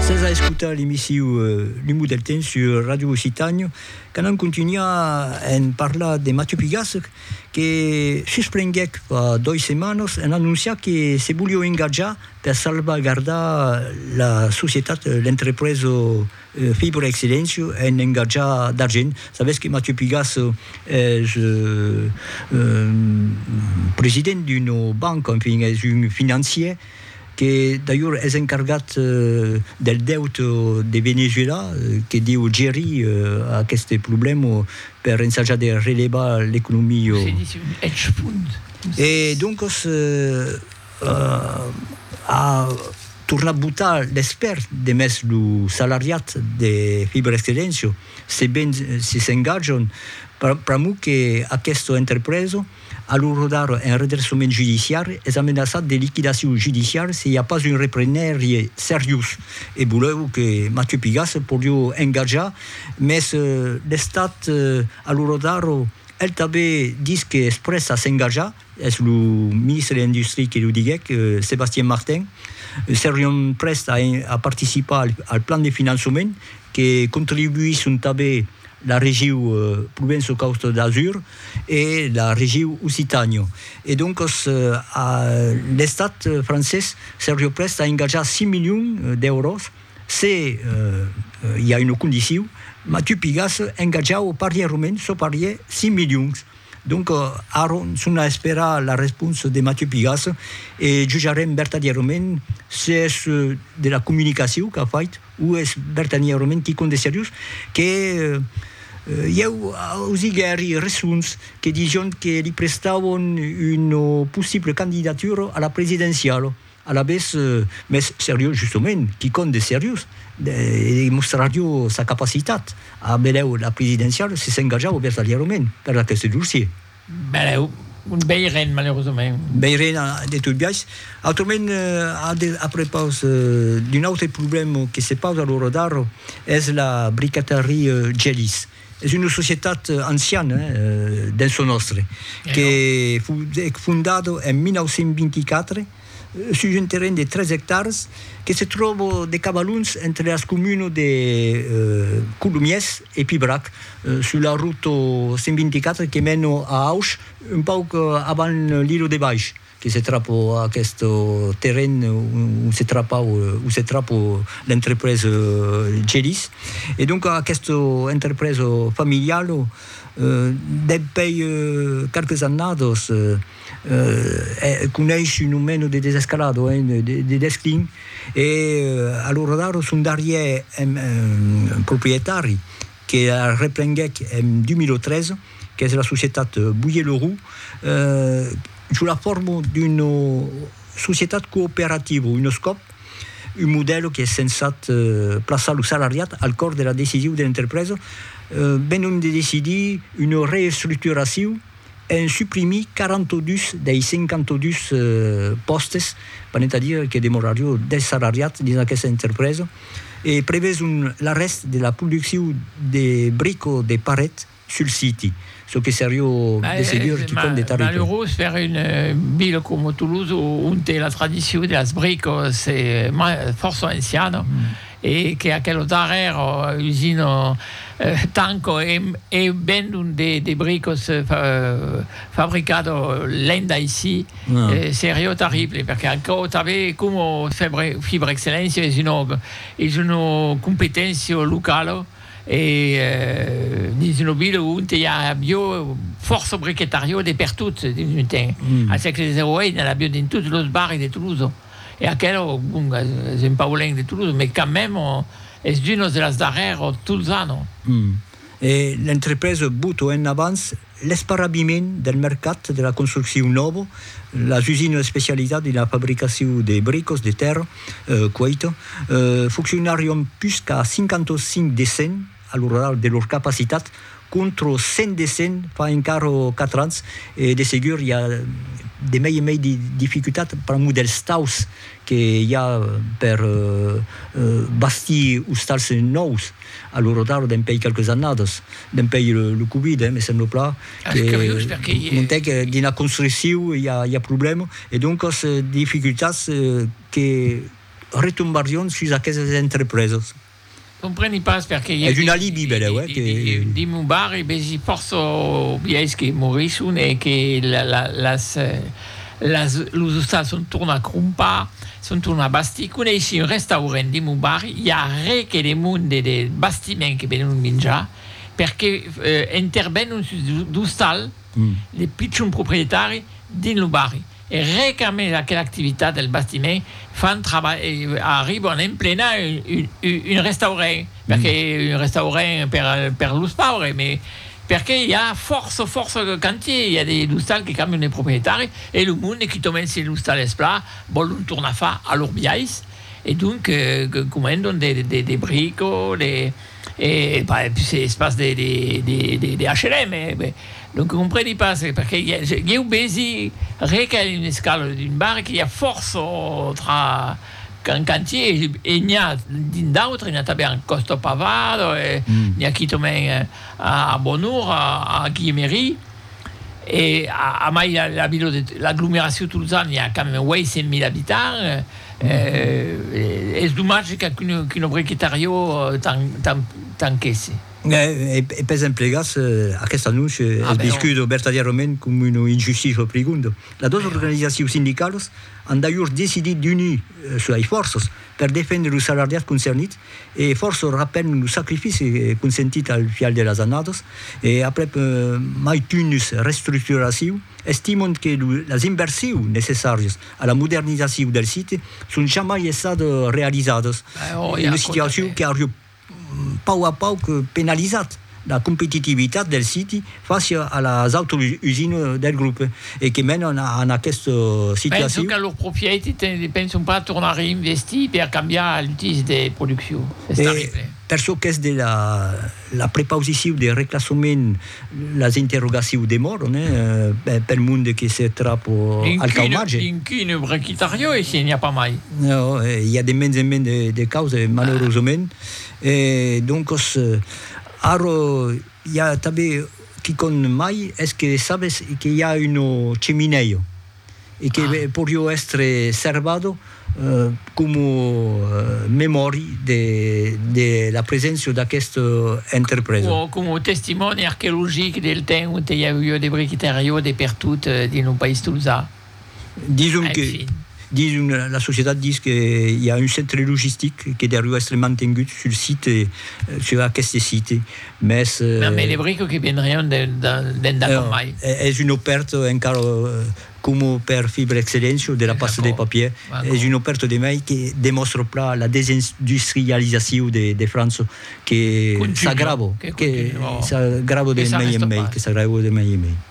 Stai a ascoltare l'emissione L'Umo del Temps sur Radio Occitania, che non continua a parlare di Mathieu Pigasse, che sosprengué fa 2 settimane e annuncia che si vuole ingaggiare per salvaguardare la società, l'entrepreso Fibre Excellence e ingaggiare d'argent. Sapete che Mathieu Pigasse è presidente di una banca, enfin, è un financier, che d'ailleurs è incargato del debito di Venezuela, che deve gestire a questo problema per ensaggiare di rilevare l'economia. E dunque a tornare a buttare l'espert di mettere il salariato di Fibre Excellence, sebbene si ingaggiano, per che a questo intrapreso allora dare un redressement giudiziario è amenaçato di liquidazione giudiziaria se n'y a pas un repreneur sérieux. E volevo che Mathieu Pigasse potesse ingaggiare, ma l'Estat allora dare elle també dit que express a s'engajar, és el ministre de l'Industrie que ho diguec, Sébastien Martin, seriam prest a participar al plan de finançament que contribuïssin també la région Provence-Côte d'Azur et la région Occitanie. Et donc, l'État français serait prêt à engager 6 millions d'euros si il y a une condition. Mathieu Pigasse engagea au parier romain, so parier 6 millions. Donc, on espera la réponse de Mathieu Pigasse et jugerem vertadierament si és de la comunicació que ha fet o és vertadierament qui compte seriós, que hi ha aussi raisons que diuen que li prestaven una possible candidatura a la presidencial. A la vez, més seriós, justament, qui compte de seriós, demostraria sa capacitat a veure la presidencial si s'engaja vertadierament per aquest dossier. Beleu, un vell malheureusament. Vell de tot biaix. Autrament, a propos d'un altre problema que se posa a l'Orodaro és la bricateria Gelis. És una societat anciana dins el nostre, que è fundada en 1924 sur un terrain de 13 hectares que se troba de cabaluns entre les communes de Colomies et Pibrac, sur la route 124 qui mène a Auch, un poc avant l'île de Baix, que se trapa a aquest terrain où se trapa l'entreprise Gelis. Et donc aquesta entreprise familiale depuis quelques années coneix un moment de desescalado, de desclin, et a l'Orodaro son darrière propriétari que a reprengué en 2013, que és la societat Bouillet-Leroux, sous la forme d'une société coopérative, un SCOP, un modèle qui est censé placer le salariat al cor de la décision de l'entreprise, venons de decidir une reestructuration et supprimer 42 des 52 postes, c'est-à-dire que demoraria 10 salariats dans aquesta entreprise, et prévés l'arrest de la production de briques de paret sur le site. Ce qui serait des séjours qui comptent des tarifs. Malheureux, faire une ville comme Toulouse où la tradition de las briques c'est force ancienne et qu'à quel darrere usine tanco et vendent des briques fabricado l'Inde ici, c'est terrible parce que tu avais comme Fibre Excellence est une compétence locale. Et dans une ville où il y a bio force briquetario de partout à segle XVIII il y a bio dans tous les bars de Toulouse et à quel c'est pas loin de Toulouse mais quand même c'est une de las darreres tous les ans. Et l'entreprise bute en avance l'esparabiment del mercat de la construction neuve, la usine spécialisée de la fabrication de briques de terre, Cueito, fonctionnarium plus qu'à 55 décennies all'ora de leur capacité contre 100 décennies fa encara 4 ans et de segur hi ha de mai difficultats per un model staus que hi ha per bastir hostals nous a l'Orodaro d'un pays quelques années d'un pays le Covid me sembla pla que dans la construction il y a problème et donc ces difficultés que retombarions sur aquestes entrepreses. Compreni pas perché è un alibi bello che di Mubari besi forso biais che moriscono e che l'ususta sono torna a crumpa sono torna a basti con un restaurant di Mubari il y a re che le monde dei bastimenti che vengono mangiare perché intervengono su stal le piccoli proprietari di Mubari e recame quell'attività del bastimento arrivano in plena un restaurant perché un restaurant per lo sport ma perché il y a force cantier il y a des lustal che cambiano i proprietari e il mondo che tomano ces lustal esplat vogliono tornare a fare a loro biais e dunque comandano des bricots et puis espace des HLM donc compreni pas perché io besi reca in scala di un bar che ha forza tra un cantier e n'hi ha d'altri ne abbiamo a Costo Pavado e n'hi ha chi tomen a Bonur a Guillemery e a mai l'agglomération toulousaine il y a quand même 800.000 habitants è dommage che un bricchitario tant che sì. E per esempio, a questo annuncio discuto verdaderamente come un'ingiustizia profonda. Le due organizzazioni sindicali hanno d'ailleurs décidé d'unir sulle forze per difendere i salariati concerniti e forse rappellano i sacrifici consentiti al final delle annate e après mai une ristrutturazione estimano che le inversioni necessarie alla modernizzazione del sito sono jamais state realizzate in una situazione che ha pau a pau penalizzat la competitività del sito face alle altre usine del gruppo e che menano a questa situazione. Penso che loro proprietari ne pensano pas tornare a investire per cambiare l'utilizzo delle produzioni. È terribile. Perciò che è la preposizione del reclassament, le interrogazioni demorano per il mondo che si è troppo al calmage. In cui il bracchitario e se n'è pas mai. No, il y a des mens de cause malheureusement. Et donc, il y a qui connaît mai, est-ce que savez qu'il y a une cheminée et que pourrait être servado come memoria de la presenza di questa entreprise. O come testimone archeologico del tempo che il y a eu des bricchitario dappertutto in un paese toulousain. La società dice qu'il y a un centre logistique qui doit être maintenu sur le site, sur questo siti. Mais les briques qui viendraient d'Andamai. È un'offerta ancora come per Fibre Excellence della pasta di papier. È un'offerta di mai che dimostra la desindustrializzazione di Francia che s'aggrava, che s'aggrava di mai e mai, che s'aggrava di mai e mai.